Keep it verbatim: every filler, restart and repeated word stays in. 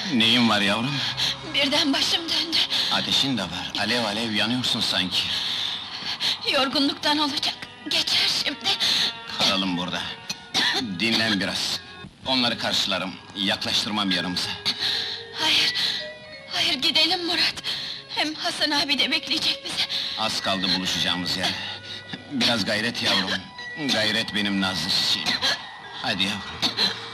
Neyin var yavrum? Birden başım döndü. Ateşin de var, alev alev yanıyorsun sanki. Yorgunluktan olacak. Geçer şimdi. Kalalım burada. Dinlen biraz. Onları karşılarım, yaklaştırmam yanımıza. Hayır, hayır gidelim Murat. Hem Hasan abi de bekleyecek bizi. Az kaldı buluşacağımız yer. Biraz gayret yavrum. Gayret benim nazlı çiçeğim. Hadi yavrum.